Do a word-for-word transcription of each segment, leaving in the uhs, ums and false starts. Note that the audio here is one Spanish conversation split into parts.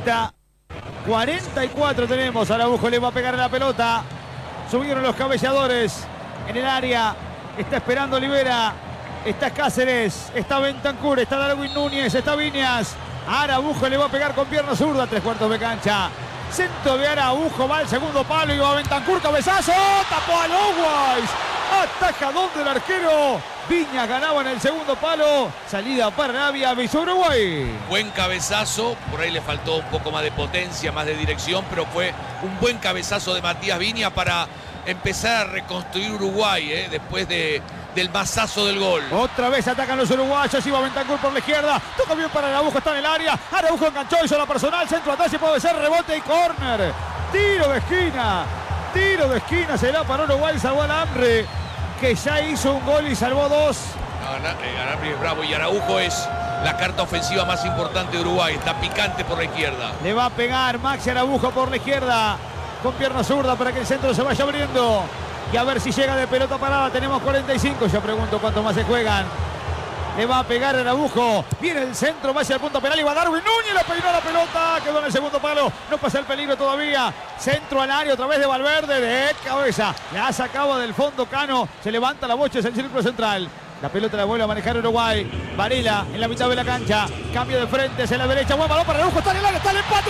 treinta. cuarenta y cuatro tenemos. Araujo le va a pegar a la pelota. Subieron los cabelladores en el área. Está esperando Olivera. Está Cáceres. Está Bentancur. Está Darwin Núñez. Está Viñas. Araujo le va a pegar con pierna zurda. Tres cuartos de cancha. Centro de Araujo. Va al segundo palo y va a Bentancur. Cabezazo. Tapó a Lowais. Atajadón del arquero. Viñas ganaba en el segundo palo. Salida para Arabia. Avisó Uruguay. Buen cabezazo. Por ahí le faltó un poco más de potencia, más de dirección, pero fue un buen cabezazo de Matías Viñas para empezar a reconstruir Uruguay, ¿eh? después de, del mazazo del gol. Otra vez atacan los uruguayos. Iba Bentancur por la izquierda. Toca bien para Araujo. Está en el área. Araujo enganchó. Hizo la personal. Centro atrás y puede ser rebote y córner. Tiro de esquina. Tiro de esquina. Será para Uruguay. Salvó al Hambre, que ya hizo un gol y salvó dos. Alambre es bravo y Araujo es la carta ofensiva más importante de Uruguay. Está picante por la izquierda. Le va a pegar Maxi Araujo por la izquierda con pierna zurda para que el centro se vaya abriendo. Y a ver si llega de pelota parada. Tenemos cuarenta y cinco. Yo pregunto cuánto más se juegan. Le va a pegar Araujo. Viene el centro, va hacia el punto penal y va Darwin Núñez. Le peinó la pelota. Quedó en el segundo palo. No pasa el peligro todavía. Centro al área otra vez de Valverde. De cabeza. La sacaba del fondo Cano. Se levanta la bocha. Es el círculo central. La pelota la vuelve a manejar Uruguay. Varela en la mitad de la cancha. Cambio de frente hacia la derecha. Buen balón para Araujo. Está en el área. Está el empate.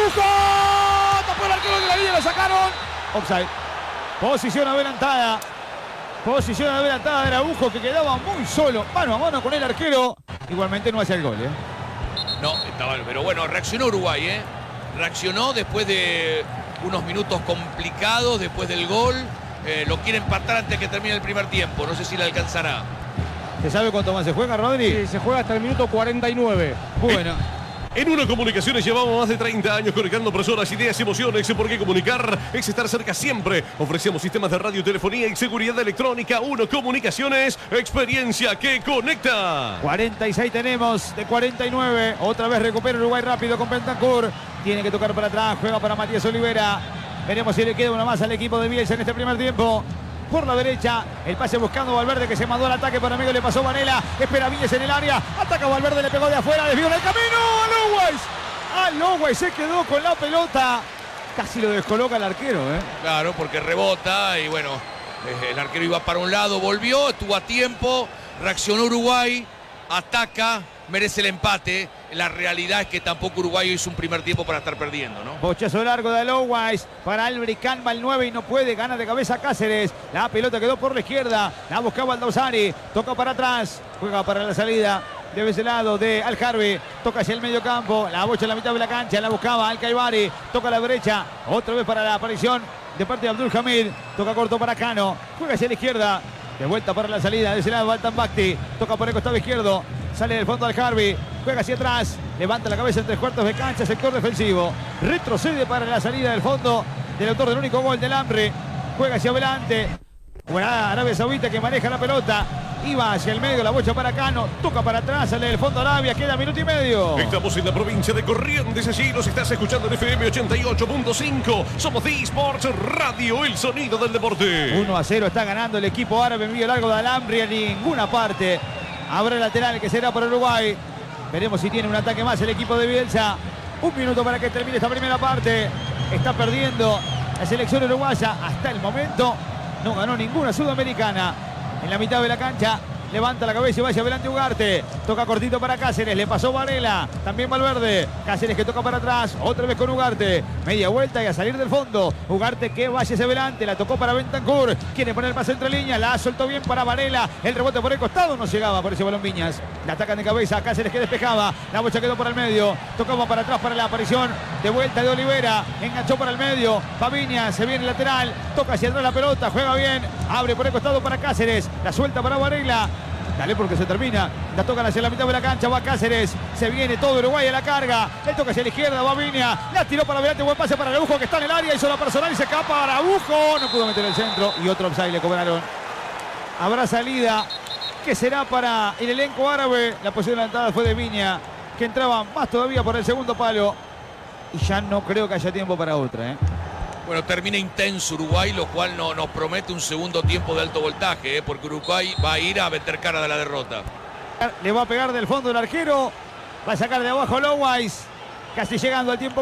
Araujo. Tapó el arquero de la línea. Lo sacaron. Offside. Posición adelantada. Posición adelantada de Araujo, que quedaba muy solo, mano a mano con el arquero. Igualmente no hacía el gol, ¿eh? No, estaba, pero bueno, reaccionó Uruguay, ¿eh? Reaccionó después de unos minutos complicados, después del gol. Eh, lo quiere empatar antes que termine el primer tiempo. No sé si le alcanzará. ¿Se sabe cuánto más se juega, Rodri? Sí, se juega hasta el minuto cuarenta y nueve. Bueno. En Uno Comunicaciones llevamos más de treinta años conectando personas, ideas y emociones, porque comunicar es estar cerca siempre. Ofrecemos sistemas de radio, telefonía y seguridad electrónica. Uno Comunicaciones, experiencia que conecta. cuarenta y seis tenemos de cuarenta y nueve. Otra vez recupera Uruguay rápido con Bentancur. Tiene que tocar para atrás, juega para Matías Olivera. Veremos si le queda una más al equipo de Bielsa en este primer tiempo. Por la derecha, el pase buscando Valverde, que se mandó al ataque para amigo, le pasó Varela, espera Viñas en el área, ataca Valverde, le pegó de afuera, desvió en el camino, a Lowais, a Lowais se quedó con la pelota, casi lo descoloca el arquero, ¿eh? Claro, porque rebota y bueno, el arquero iba para un lado, volvió, estuvo a tiempo, reaccionó Uruguay, ataca, merece el empate. La realidad es que tampoco Uruguay hizo un primer tiempo para estar perdiendo, ¿no? Bochazo largo de Lowais para Albri Canva el nueve y no puede, gana de cabeza Cáceres. La pelota quedó por la izquierda, la buscaba Aldosari, toca para atrás, juega para la salida de ese lado de Al Harvey, toca hacia el medio campo, la bocha en la mitad de la cancha, la buscaba Al Caibari, toca a la derecha, otra vez para la aparición de parte de Abdul Hamid, toca corto para Cano, juega hacia la izquierda, de vuelta para la salida de ese lado Altan Bakti, toca por el costado izquierdo. Sale del fondo al Harvey, juega hacia atrás, levanta la cabeza en tres cuartos de cancha, sector defensivo, retrocede para la salida del fondo del autor del único gol del Hambre, juega hacia adelante, buena Arabia Saudita que maneja la pelota, iba hacia el medio, la bocha para Cano, toca para atrás, sale del fondo Arabia, queda minuto y medio. Estamos en la provincia de Corrientes, allí nos estás escuchando en F M ochenta y ocho punto cinco, somos The Sports Radio, el sonido del deporte. uno a cero está ganando el equipo árabe, envío largo de Alambre, a ninguna parte. Abre el lateral que será para Uruguay. Veremos si tiene un ataque más el equipo de Bielsa. Un minuto para que termine esta primera parte. Está perdiendo la selección uruguaya. Hasta el momento no ganó ninguna sudamericana. En la mitad de la cancha levanta la cabeza y va hacia adelante Ugarte. Toca cortito para Cáceres. Le pasó Varela. También Valverde. Cáceres que toca para atrás. Otra vez con Ugarte. Media vuelta y a salir del fondo. Ugarte que va hacia adelante. La tocó para Bentancur. Quiere poner el pase entre líneas. La soltó bien para Varela. El rebote por el costado. No llegaba por ese balón Viñas. La atacan de cabeza. Cáceres que despejaba. La bocha quedó para el medio. Tocamos para atrás para la aparición de vuelta de Olivera. Enganchó para el medio. Va Viñas. Se viene el lateral. Toca hacia atrás la pelota. Juega bien. Abre por el costado para Cáceres. La suelta para Varela. Dale porque se termina. La tocan hacia la mitad de la cancha. Va Cáceres. Se viene todo Uruguay a la carga. Le toca hacia la izquierda. Va Viña. La tiró para adelante. Buen pase para Araujo que está en el área. Hizo la personal y se escapa Araujo. No pudo meter el centro. Y otro offside le cobraron. Habrá salida que será para el elenco árabe. La posición adelantada fue de Viña, que entraba más todavía por el segundo palo. Y ya no creo que haya tiempo para otra, ¿eh? Bueno, termina intenso Uruguay, lo cual no, nos promete un segundo tiempo de alto voltaje, ¿eh? Porque Uruguay va a ir a meter cara de la derrota. Le va a pegar del fondo el arquero. Va a sacar de abajo Lowais. Casi llegando al tiempo.